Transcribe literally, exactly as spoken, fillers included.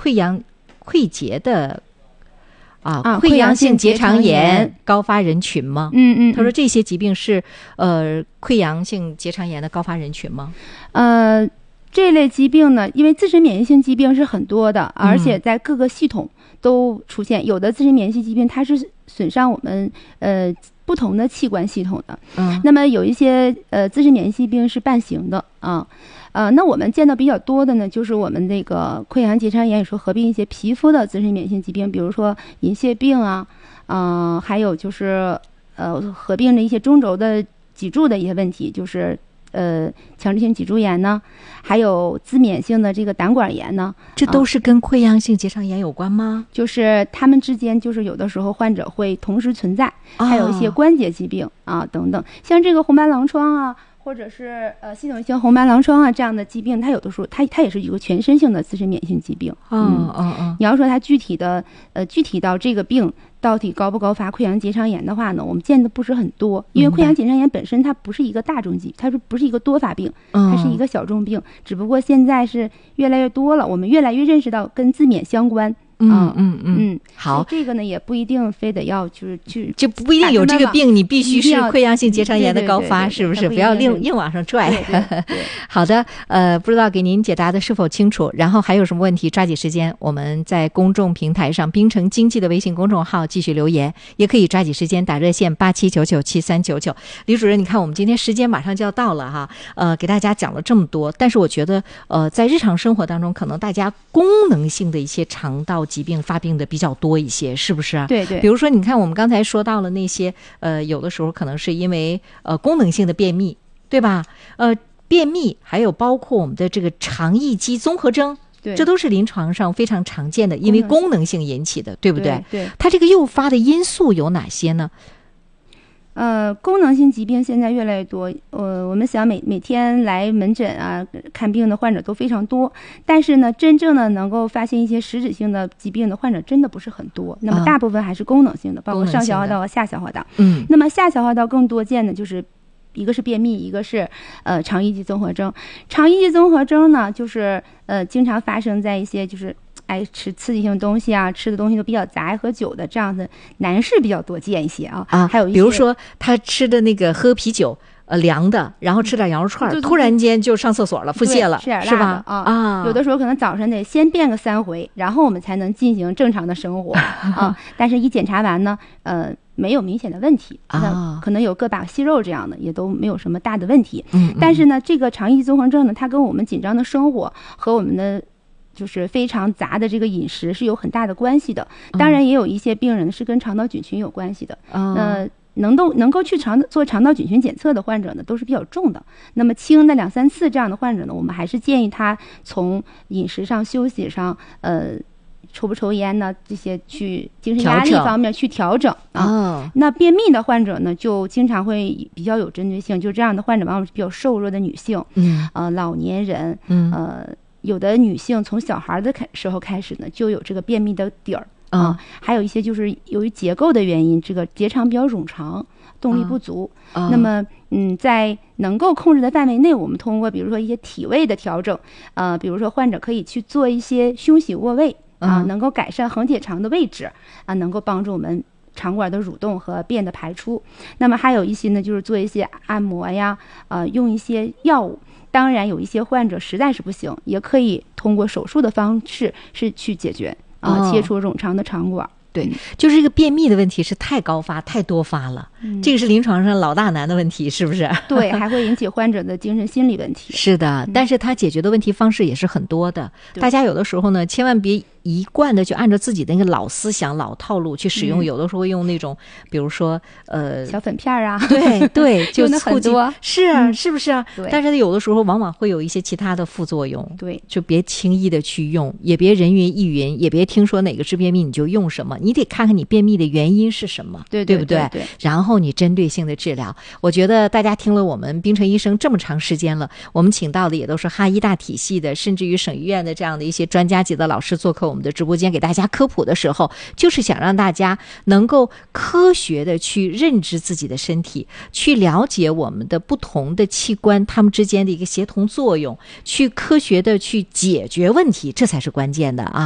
溃疡溃结的啊，啊溃疡性结肠炎高发人群吗？ 嗯嗯， 他说这些疾病是呃溃疡性结肠炎的高发人群吗？ 呃，这类疾病呢，因为自身免疫性疾病是很多的，而且在各个系统都出现。嗯、有的自身免疫性疾病它是损伤我们呃不同的器官系统的，嗯，那么有一些呃自身免疫疾病是半型的啊。呃，那我们见到比较多的呢，就是我们那个溃疡结肠炎，有时候合并一些皮肤的自身免疫性疾病，比如说银屑病啊，嗯、呃，还有就是呃合并了一些中轴的脊柱的一些问题，就是呃强直性脊柱炎呢，还有自免性的这个胆管炎呢， 这都是跟溃疡性结肠炎有关吗？ 呃、就是他们之间就是有的时候患者会同时存在，哦、还有一些关节疾病啊等等，像这个红斑狼疮啊。或者是呃系统性红斑狼疮啊这样的疾病，它有的时候它它也是一个全身性的自身免疫性疾病。 嗯嗯嗯。 你要说它具体的呃具体到这个病到底高不高发溃疡结肠炎的话呢，我们见的不是很多，因为溃疡结肠炎本身它不是一个大众疾，它是不是一个多发病，它是一个小众病，嗯、只不过现在是越来越多了，我们越来越认识到跟自免相关。 嗯嗯嗯， 好，这个呢也不一定非得要就是去， 就不一定有这个病，你必须是溃疡性结肠炎的高发，是不是？不要硬硬往上拽。 对对对对好的，呃，不知道给您解答的是否清楚？然后还有什么问题，抓紧时间，我们在公众平台上滨城经济的微信公众号继续留言，也可以抓紧时间打热线八七九九七三九九。李主任，你看我们今天时间马上就要到了哈，呃，给大家讲了这么多，但是我觉得呃，在日常生活当中，可能大家功能性的一些肠道疾病发病的比较多一些，是不是？ 对对。 比如说，你看我们刚才说到了那些，呃，有的时候可能是因为呃功能性的便秘，对吧？呃，便秘还有包括我们的这个肠易激综合征， 对， 这都是临床上非常常见的，因为功能性引起的，对不对？ 对。对它这个诱发的因素有哪些呢？ 呃，功能性疾病现在越来越多，呃，我们想每每天来门诊啊看病的患者都非常多，但是呢，真正的能够发现一些实质性的疾病的患者真的不是很多，那么大部分还是功能性的，嗯、包括上消化道和下消化道。嗯，那么下消化道更多见的就是一个是便秘，一个是呃肠易激综合征。肠易激综合征呢，就是呃经常发生在一些就是。爱吃刺激性东西啊，吃的东西都比较杂，爱喝酒的这样的男士比较多见一些啊。 啊， 还有一些比如说他吃的那个喝啤酒，呃，凉的，然后吃点羊肉串，嗯、突然间就上厕所了，腹泻了， 吃点辣的是吧？ 啊啊， 有的时候可能早上得先便个三回，然后我们才能进行正常的生活啊。但是一检查完呢，呃。没有明显的问题啊，可能有个把息肉这样的，也都没有什么大的问题。嗯，但是呢，这个肠易激综合征呢，它跟我们紧张的生活和我们的就是非常杂的这个饮食是有很大的关系的。当然，也有一些病人是跟肠道菌群有关系的。嗯、呃，能够能够去肠做肠道菌群检测的患者呢，都是比较重的。那么轻的两三次这样的患者呢，我们还是建议他从饮食上、休息上，呃。抽不抽烟呢？这些去精神压力方面去调整啊。哦、那便秘的患者呢，就经常会比较有针对性，就这样的患者往往是比较瘦弱的女性，嗯，呃，老年人，嗯，呃，有的女性从小孩的开时候开始呢，就有这个便秘的底儿啊。嗯、还有一些就是由于结构的原因，这个结肠比较冗长，动力不足。嗯、那么，嗯，在能够控制的范围内，我们通过比如说一些体位的调整，呃，比如说患者可以去做一些胸洗卧位。啊，能够改善横铁肠的位置啊，能够帮助我们肠管的蠕动和便的排出。那么还有一些呢，就是做一些按摩呀，呃，用一些药物。当然，有一些患者实在是不行，也可以通过手术的方式是去解决啊，哦、切除冗长的肠管。 对，就是这个便秘的问题是太高发、太多发了，嗯、这个是临床上老大难的问题，是不是？ 对，还会引起患者的精神心理问题。 是的，嗯、但是他解决的问题方式也是很多的。大家有的时候呢，千万别一贯的就按照自己的那个老思想、老套路去使用，嗯、有的时候用那种，比如说呃小粉片啊， 对对，就用的很多， 是啊，嗯、是不是啊？但是有的时候往往会有一些其他的副作用， 对， 就别轻易的去用，也别人云亦云，也别听说哪个治便秘你就用什么，你得看看你便秘的原因是什么， 对对不对？ 对对， 然后你针对性的治疗。我觉得大家听了我们滨城医生这么长时间了，我们请到的也都是哈医大体系的，甚至于省医院的这样的一些专家级的老师做客我们的直播间，给大家科普的时候，就是想让大家能够科学的去认知自己的身体，去了解我们的不同的器官它们之间的一个协同作用，去科学的去解决问题，这才是关键的啊。